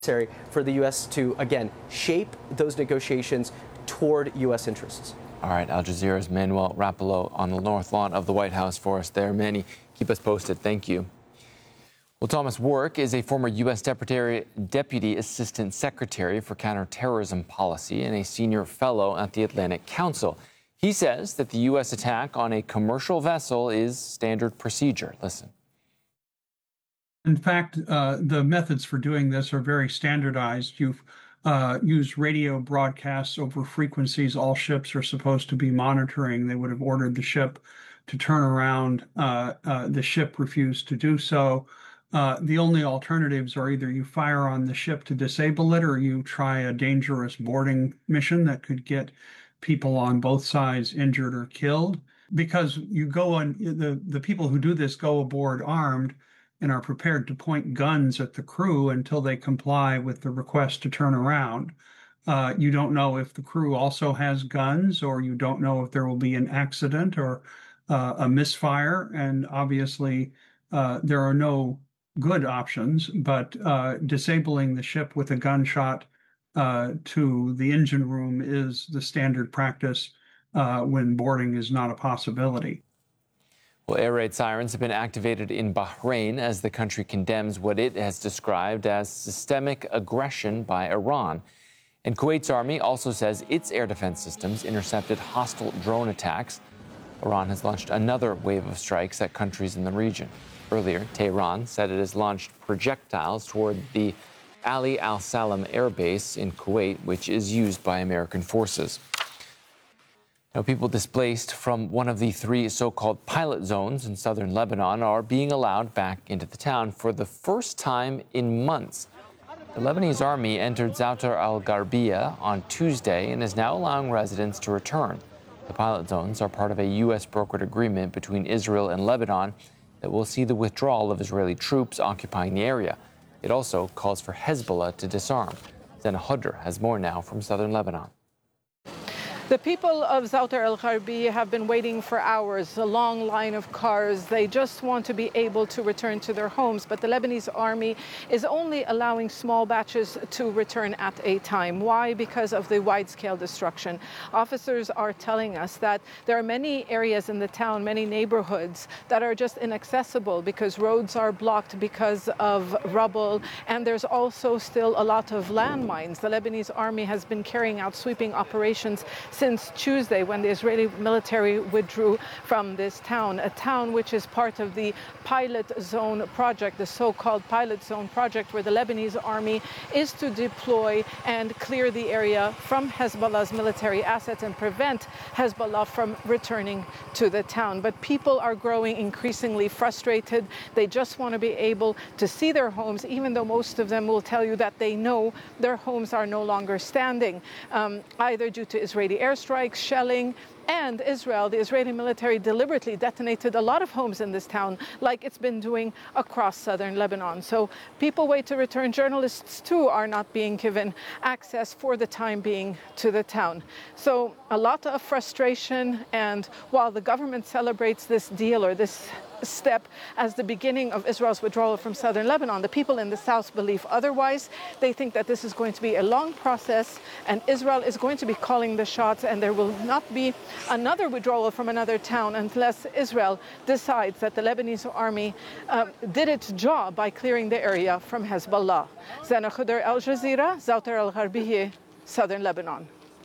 for the U.S. to, again, shape those negotiations toward U.S. interests. All right, Al Jazeera's Manuel Rapolo on the north lawn of the White House for us there. Manny, keep us posted. Thank you. Well, Thomas Work is a former U.S. Deputy Assistant Secretary for Counterterrorism Policy and a senior fellow at the Atlantic Council. He says that the U.S. attack on a commercial vessel is standard procedure. Listen. In fact, the methods for doing this are very standardized. You've used radio broadcasts over frequencies all ships are supposed to be monitoring. They would have ordered the ship to turn around. The ship refused to do so. The only alternatives are either you fire on the ship to disable it or you try a dangerous boarding mission that could get people on both sides injured or killed. Because you go on, the people who do this go aboard armed and are prepared to point guns at the crew until they comply with the request to turn around. You don't know if the crew also has guns, or you don't know if there will be an accident or a misfire. And obviously, there are no good options, but disabling the ship with a gunshot to the engine room is the standard practice when boarding is not a possibility. Well, air raid sirens have been activated in Bahrain as the country condemns what it has described as systemic aggression by Iran. And Kuwait's army also says its air defense systems intercepted hostile drone attacks. Iran has launched another wave of strikes at countries in the region. Earlier, Tehran said it has launched projectiles toward the Ali Al Salam air base in Kuwait, which is used by American forces. Now, people displaced from one of the three so-called pilot zones in southern Lebanon are being allowed back into the town for the first time in months. The Lebanese army entered Zoutar al-Gharbia on Tuesday and is now allowing residents to return. The pilot zones are part of a U.S. brokered agreement between Israel and Lebanon that will see the withdrawal of Israeli troops occupying the area. It also calls for Hezbollah to disarm. Zena Hodr has more now from southern Lebanon. The people of Zoutar al-Gharbia have been waiting for hours, a long line of cars. They just want to be able to return to their homes, but the Lebanese army is only allowing small batches to return at a time. Why? Because of the wide-scale destruction. Officers are telling us that there are many areas in the town, many neighborhoods that are just inaccessible because roads are blocked because of rubble, and there's also still a lot of landmines. The Lebanese army has been carrying out sweeping operations since Tuesday, when the Israeli military withdrew from this town, a town which is part of the Pilot Zone project, the so-called Pilot Zone project, where the Lebanese army is to deploy and clear the area from Hezbollah's military assets and prevent Hezbollah from returning to the town. But people are growing increasingly frustrated. They just want to be able to see their homes, even though most of them will tell you that they know their homes are no longer standing, either due to Israeli airstrikes, shelling, and Israel. The Israeli military deliberately detonated a lot of homes in this town, like it's been doing across southern Lebanon. So people wait to return. Journalists, too, are not being given access for the time being to the town. So a lot of frustration, and while the government celebrates this deal or this step as the beginning of Israel's withdrawal from southern Lebanon, the people in the south believe otherwise. They think that this is going to be a long process and Israel is going to be calling the shots, and there will not be another withdrawal from another town unless Israel decides that the Lebanese army did its job by clearing the area from Hezbollah. Zena Hodr, Al Jazeera, Zoutar al-Gharbia, southern Lebanon.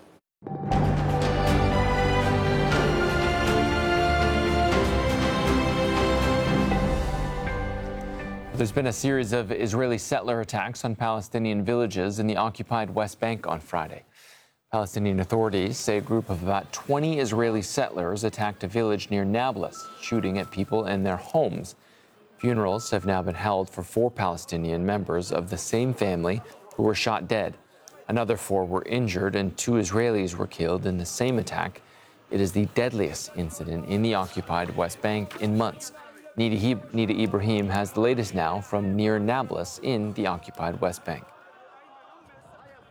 There's been a series of Israeli settler attacks on Palestinian villages in the occupied West Bank on Friday. Palestinian authorities say a group of about 20 Israeli settlers attacked a village near Nablus, shooting at people in their homes. Funerals have now been held for 4 Palestinian members of the same family who were shot dead. Another 4 were injured and 2 Israelis were killed in the same attack. It is the deadliest incident in the occupied West Bank in months. Nida Ibrahim has the latest now from near Nablus in the occupied West Bank.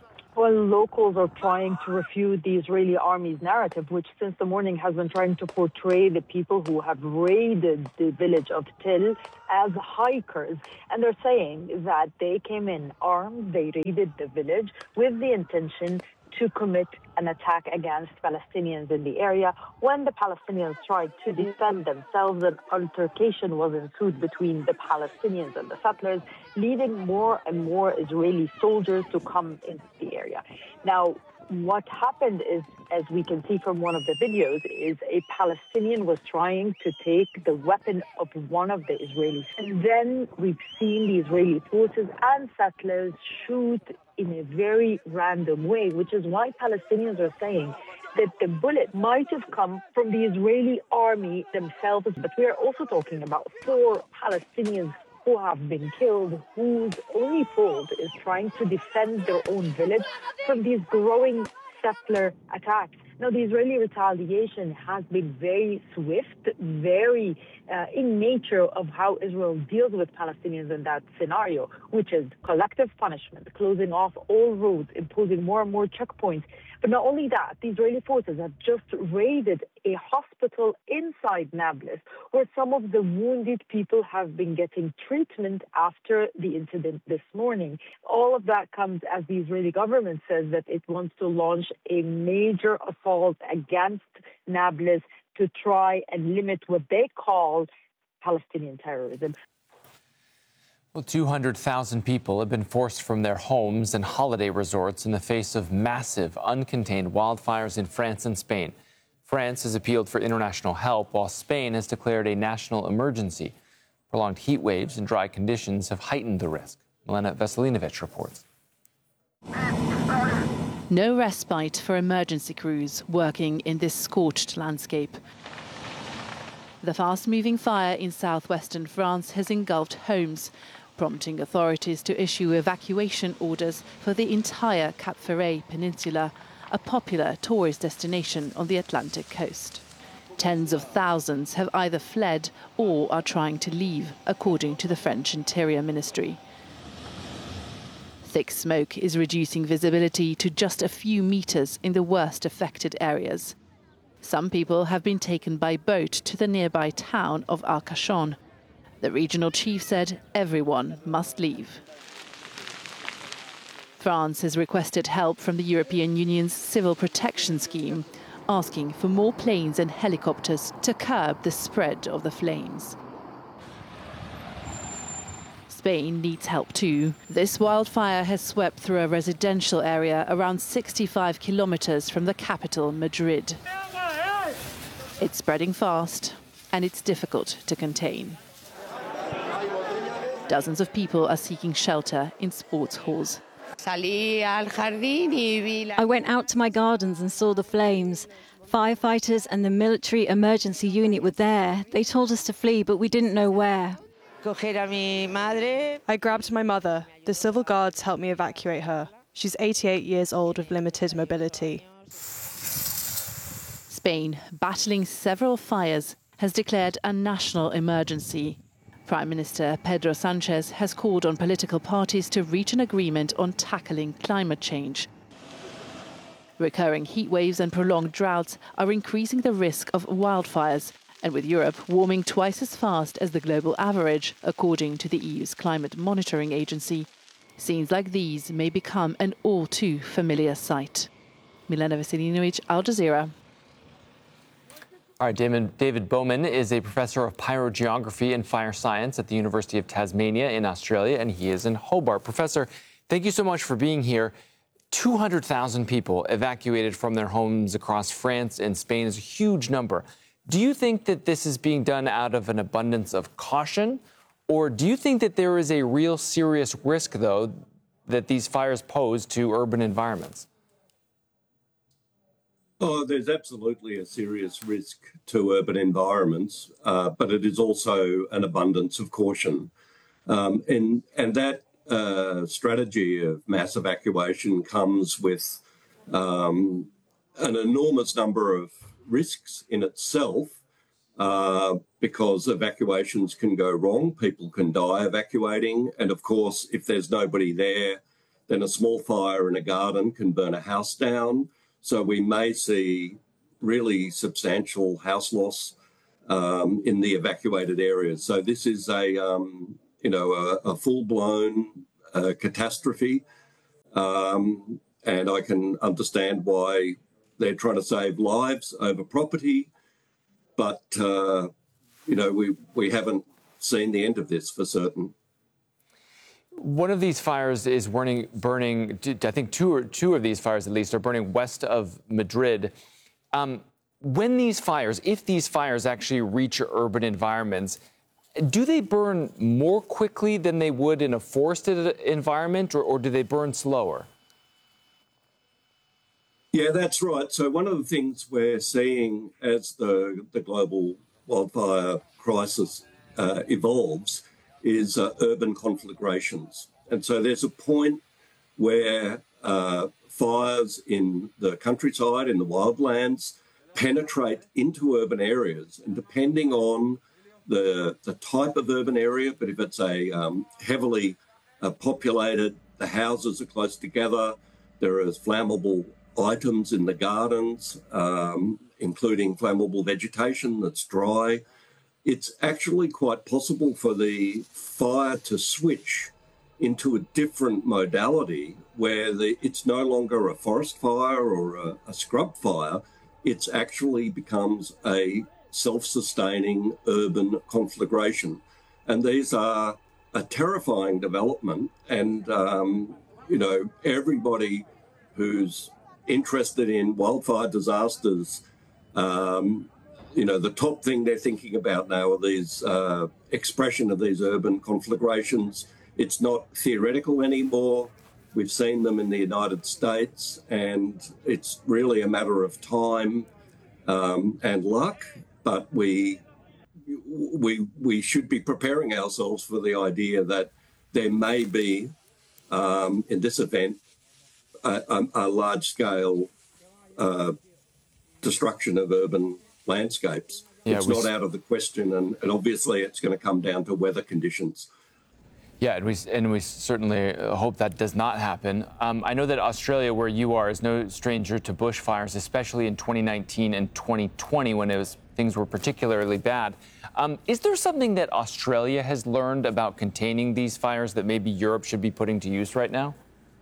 Well, locals are trying to refute the Israeli army's narrative, which since the morning has been trying to portray the people who have raided the village of Til as hikers. And they're saying that they came in armed, they raided the village with the intention to commit an attack against Palestinians in the area. When the Palestinians tried to defend themselves, an altercation was ensued between the Palestinians and the settlers, leading more and more Israeli soldiers to come into the area. Now, what happened is, as we can see from one of the videos, is a Palestinian was trying to take the weapon of one of the Israelis. And then we've seen the Israeli forces and settlers shoot in a very random way, which is why Palestinians are saying that the bullet might have come from the Israeli army themselves. But we are also talking about 4 Palestinians who have been killed, whose only fault is trying to defend their own village from these growing settler attacks. Now, the Israeli retaliation has been very swift, very in nature of how Israel deals with Palestinians in that scenario, which is collective punishment, closing off all roads, imposing more and more checkpoints. But not only that, the Israeli forces have just raided a hospital inside Nablus, where some of the wounded people have been getting treatment after the incident this morning. All of that comes as the Israeli government says that it wants to launch a major assault against Nablus to try and limit what they call Palestinian terrorism. Well, 200,000 people have been forced from their homes and holiday resorts in the face of massive, uncontained wildfires in France and Spain. France has appealed for international help, while Spain has declared a national emergency. Prolonged heat waves and dry conditions have heightened the risk. Milena Veselinovic reports. No respite for emergency crews working in this scorched landscape. The fast-moving fire in southwestern France has engulfed homes, prompting authorities to issue evacuation orders for the entire Cap Ferret Peninsula, a popular tourist destination on the Atlantic coast. Tens of thousands have either fled or are trying to leave, according to the French Interior Ministry. Thick smoke is reducing visibility to just a few meters in the worst affected areas. Some people have been taken by boat to the nearby town of Arcachon. The regional chief said everyone must leave. France has requested help from the European Union's Civil Protection Scheme, asking for more planes and helicopters to curb the spread of the flames. Spain needs help too. This wildfire has swept through a residential area around 65 kilometers from the capital, Madrid. It's spreading fast, and it's difficult to contain. Dozens of people are seeking shelter in sports halls. I went out to my gardens and saw the flames. Firefighters and the military emergency unit were there. They told us to flee, but we didn't know where. I grabbed my mother. The civil guards helped me evacuate her. She's 88 years old with limited mobility. Spain, battling several fires, has declared a national emergency. Prime Minister Pedro Sanchez has called on political parties to reach an agreement on tackling climate change. Recurring heat waves and prolonged droughts are increasing the risk of wildfires, and with Europe warming twice as fast as the global average, according to the EU's climate monitoring agency, scenes like these may become an all too familiar sight. Milena Veselinovic, Al Jazeera. All right, David Bowman is a professor of pyrogeography and fire science at the University of Tasmania in Australia, and he is in Hobart. Professor, thank you so much for being here. 200,000 people evacuated from their homes across France and Spain is a huge number. Do you think that this is being done out of an abundance of caution, or do you think that there is a real serious risk, though, that these fires pose to urban environments? Oh, there's absolutely a serious risk to urban environments, but it is also an abundance of caution. And that strategy of mass evacuation comes with an enormous number of risks in itself, because evacuations can go wrong, people can die evacuating, and of course, if there's nobody there, then a small fire in a garden can burn a house down. So we may see really substantial house loss in the evacuated areas. So this is a full-blown catastrophe. And I can understand why they're trying to save lives over property. But, we haven't seen the end of this for certain. One of these fires is burning. I think two of these fires at least are burning west of Madrid. When these fires, if these fires actually reach urban environments, do they burn more quickly than they would in a forested environment, or do they burn slower? Yeah, that's right. So one of the things we're seeing as the global wildfire crisis evolves is urban conflagrations. And so there's a point where fires in the countryside, in the wildlands, penetrate into urban areas. And depending on the type of urban area, but if it's a heavily populated, the houses are close together, there is flammable items in the gardens, including flammable vegetation that's dry, it's actually quite possible for the fire to switch into a different modality where it's no longer a forest fire or a scrub fire. It actually becomes a self-sustaining urban conflagration. And these are a terrifying development. And, everybody who's interested in wildfire disasters, the top thing they're thinking about now are these expression of these urban conflagrations. It's not theoretical anymore. We've seen them in the United States, and it's really a matter of time and luck. But we should be preparing ourselves for the idea that there may be, in this event, a large-scale destruction of urban landscapes. Yeah, it's not out of the question, and obviously it's going to come down to weather conditions. Yeah, and we certainly hope that does not happen. I know that Australia, where you are, is no stranger to bushfires, especially in 2019 and 2020 when things were particularly bad. Is there something that Australia has learned about containing these fires that maybe Europe should be putting to use right now?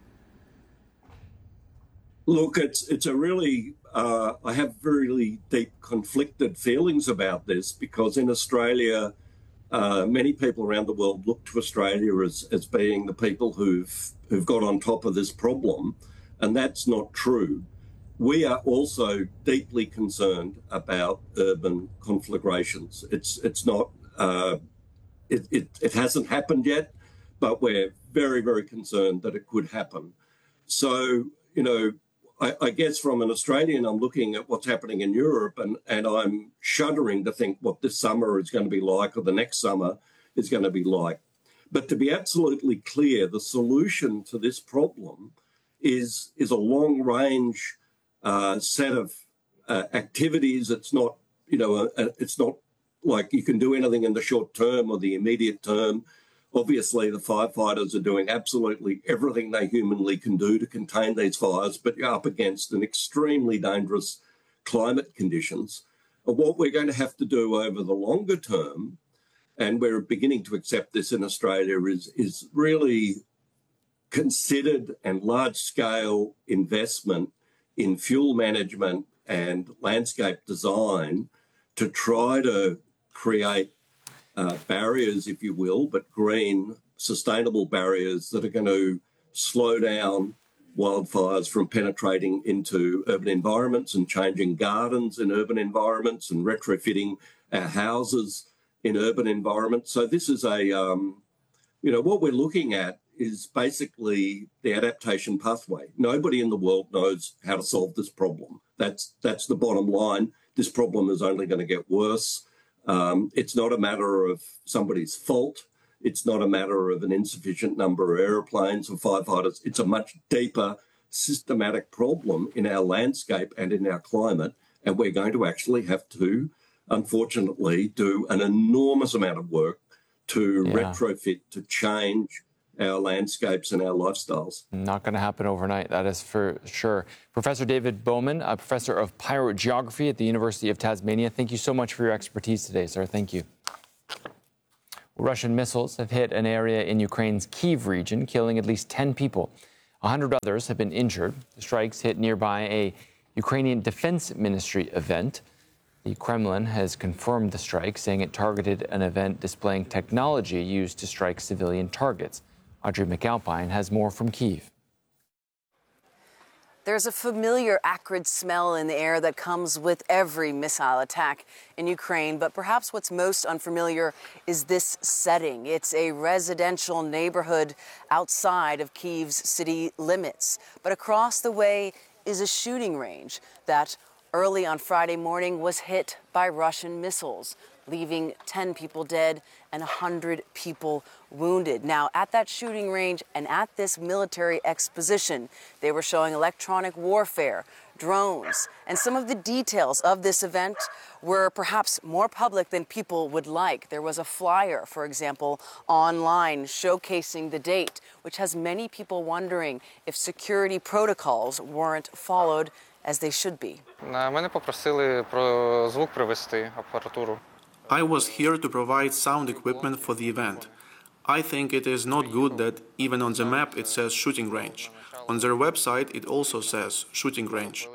Look, it's a really, I have really deep conflicted feelings about this, because in Australia, many people around the world look to Australia as being the people who've got on top of this problem, and that's not true. We are also deeply concerned about urban conflagrations. It's not, it hasn't happened yet, but we're very, very concerned that it could happen. So, I guess from an Australian, I'm looking at what's happening in Europe, and I'm shuddering to think what this summer is going to be like, or the next summer is going to be like. But to be absolutely clear, the solution to this problem is a long-range set of activities. It's not, it's not like you can do anything in the short term or the immediate term. Obviously, the firefighters are doing absolutely everything they humanly can do to contain these fires, but you're up against an extremely dangerous climate conditions. And what we're going to have to do over the longer term, and we're beginning to accept this in Australia, is really considered and large-scale investment in fuel management and landscape design to try to create barriers, if you will, but green, sustainable barriers that are going to slow down wildfires from penetrating into urban environments and changing gardens in urban environments and retrofitting our houses in urban environments. So this is what we're looking at is basically the adaptation pathway. Nobody in the world knows how to solve this problem. That's the bottom line. This problem is only going to get worse. It's not a matter of somebody's fault. It's not a matter of an insufficient number of aeroplanes or firefighters. It's a much deeper, systematic problem in our landscape and in our climate. And we're going to actually have to, unfortunately, do an enormous amount of work to retrofit, to change our landscapes and our lifestyles. Not going to happen overnight, that is for sure. Professor David Bowman, a professor of pyrogeography at the University of Tasmania, thank you so much for your expertise today, sir. Thank you. Russian missiles have hit an area in Ukraine's Kyiv region, killing at least 10 people. 100 others have been injured. The strikes hit nearby a Ukrainian Defense Ministry event. The Kremlin has confirmed the strike, saying it targeted an event displaying technology used to strike civilian targets. Audrey McAlpine has more from Kyiv. There's a familiar acrid smell in the air that comes with every missile attack in Ukraine, but perhaps what's most unfamiliar is this setting. It's a residential neighborhood outside of Kyiv's city limits, but across the way is a shooting range that early on Friday morning was hit by Russian missiles, leaving 10 people dead and 100 people wounded. Now, at that shooting range and at this military exposition, they were showing electronic warfare, drones, and some of the details of this event were perhaps more public than people would like. There was a flyer, for example, online showcasing the date, which has many people wondering if security protocols weren't followed as they should be. Мене попросили про звук привезти, апаратуру. I was here to provide sound equipment for the event. I think it is not good that even on the map it says shooting range. On their website it also says shooting range.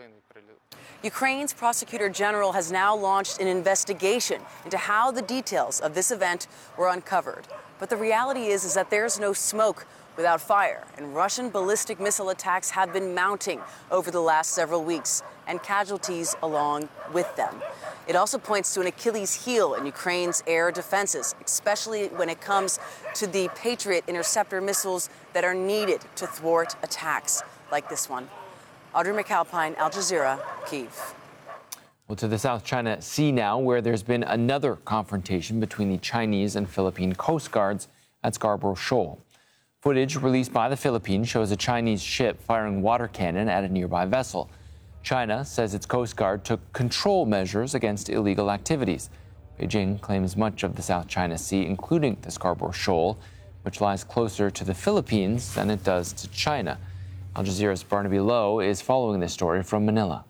Ukraine's prosecutor general has now launched an investigation into how the details of this event were uncovered. But the reality is that there's no smoke without fire, and Russian ballistic missile attacks have been mounting over the last several weeks, and casualties along with them. It also points to an Achilles heel in Ukraine's air defenses, especially when it comes to the Patriot interceptor missiles that are needed to thwart attacks like this one. Audrey McAlpine, Al Jazeera, Kyiv. Well, to the South China Sea now, where there's been another confrontation between the Chinese and Philippine Coast Guards at Scarborough Shoal. Footage released by the Philippines shows a Chinese ship firing water cannon at a nearby vessel. China says its Coast Guard took control measures against illegal activities. Beijing claims much of the South China Sea, including the Scarborough Shoal, which lies closer to the Philippines than it does to China. Al Jazeera's Barnaby Lowe is following this story from Manila.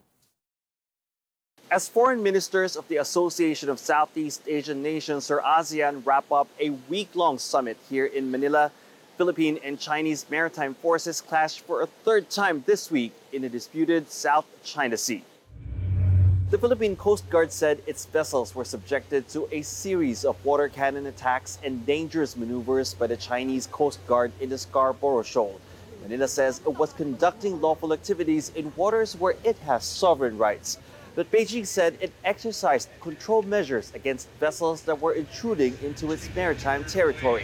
As foreign ministers of the Association of Southeast Asian Nations, or ASEAN, wrap up a week-long summit here in Manila, Philippine and Chinese maritime forces clashed for a third time this week in the disputed South China Sea. The Philippine Coast Guard said its vessels were subjected to a series of water cannon attacks and dangerous maneuvers by the Chinese Coast Guard in the Scarborough Shoal. Manila says it was conducting lawful activities in waters where it has sovereign rights. But Beijing said it exercised control measures against vessels that were intruding into its maritime territory.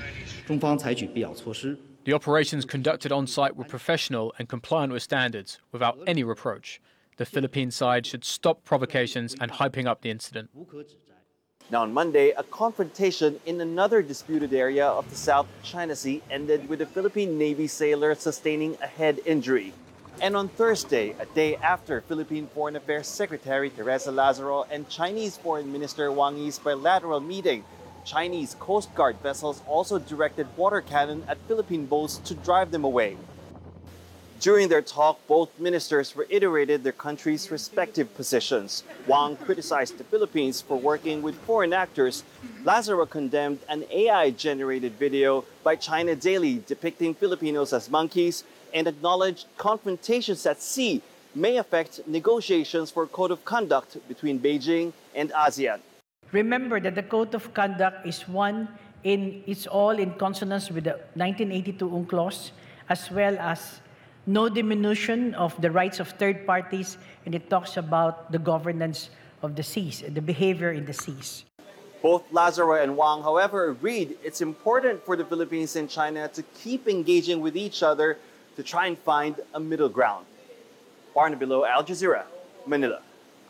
The operations conducted on site were professional and compliant with standards, without any reproach. The Philippine side should stop provocations and hyping up the incident. Now on Monday, a confrontation in another disputed area of the South China Sea ended with a Philippine Navy sailor sustaining a head injury. And on Thursday, a day after Philippine Foreign Affairs Secretary Teresa Lazaro and Chinese Foreign Minister Wang Yi's bilateral meeting, Chinese Coast Guard vessels also directed water cannon at Philippine boats to drive them away. During their talk, both ministers reiterated their countries' respective positions. Wang criticized the Philippines for working with foreign actors. Lazaro condemned an AI-generated video by China Daily depicting Filipinos as monkeys and acknowledged confrontations at sea may affect negotiations for a code of conduct between Beijing and ASEAN. Remember that the Code of Conduct is it's all in consonance with the 1982 UNCLOS, as well as no diminution of the rights of third parties, and it talks about the governance of the seas, the behavior in the seas. Both Lazaro and Wang, however, agreed it's important for the Philippines and China to keep engaging with each other to try and find a middle ground. Barnaby Lowe, Al Jazeera, Manila.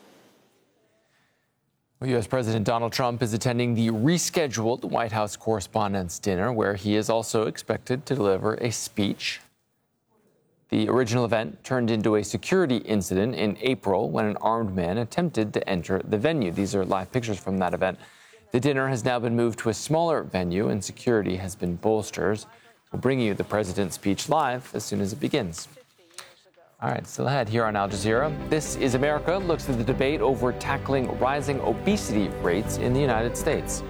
Well, U.S. President Donald Trump is attending the rescheduled White House Correspondents' Dinner, where he is also expected to deliver a speech. The original event turned into a security incident in April when an armed man attempted to enter the venue. These are live pictures from that event. The dinner has now been moved to a smaller venue, and security has been bolstered. We'll bring you the president's speech live as soon as it begins. All right, still ahead here on Al Jazeera. This is America looks at the debate over tackling rising obesity rates in the United States.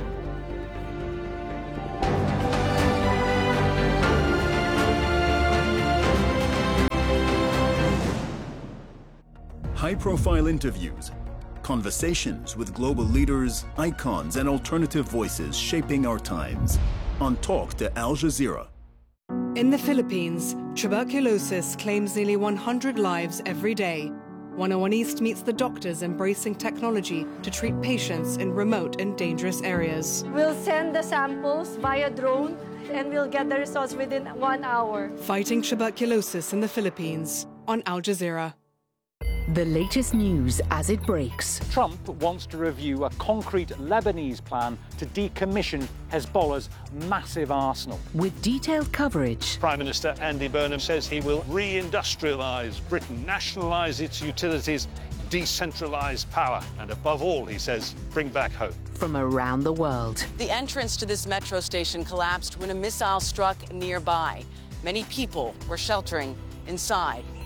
High-profile interviews, conversations with global leaders, icons, and alternative voices shaping our times. On Talk to Al Jazeera. In the Philippines, tuberculosis claims nearly 100 lives every day. 101 East meets the doctors embracing technology to treat patients in remote and dangerous areas. We'll send the samples via drone and we'll get the results within 1 hour. Fighting tuberculosis in the Philippines on Al Jazeera. The latest news as it breaks. Trump wants to review a concrete Lebanese plan to decommission Hezbollah's massive arsenal. With detailed coverage. Prime Minister Andy Burnham says he will re-industrialise Britain, nationalise its utilities, decentralise power, and above all, he says, bring back hope. From around the world. The entrance to this metro station collapsed when a missile struck nearby. Many people were sheltering inside.